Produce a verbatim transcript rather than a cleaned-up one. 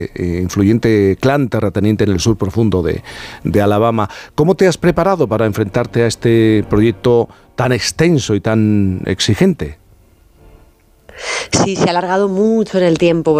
eh, influyente clan terrateniente en el sur profundo de, de Alabama. ¿Cómo te has preparado para enfrentarte a este proyecto tan extenso y tan exigente? Sí, se ha alargado mucho en el tiempo.